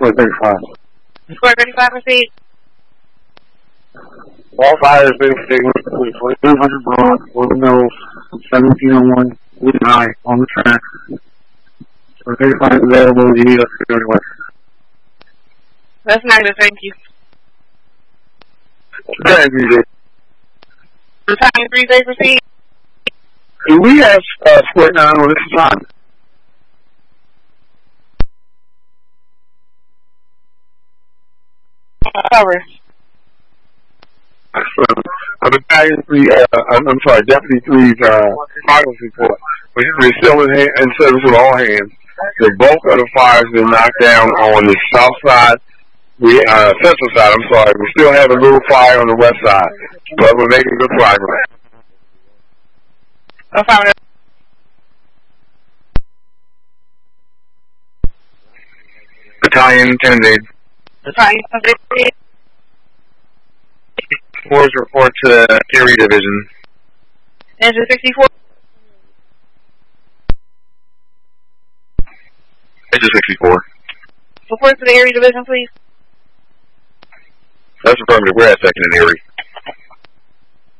435. Square 35, proceed. All fires been extinguished between 2200 Broad, Golden Mills, 1701, Wood High, on the track. Square 35 is available. You need us to go anywhere. That's negative, thank you. Thank you. Battalion 3, they proceed. Do we have Square 9 on this side? Cover. Battalion 3, I'm sorry, Deputy 3's finals report. We're still in service with all hands. The bulk of the fires have been knocked down on the south side, central side, I'm sorry. We still have a little fire on the west side, but we're making good progress. Battalion 10 days. Battalion 10 days. Force report to Erie Division. Engine 64. Engine 64. Report to the Erie Division, please. That's affirmative. We're at second in Erie.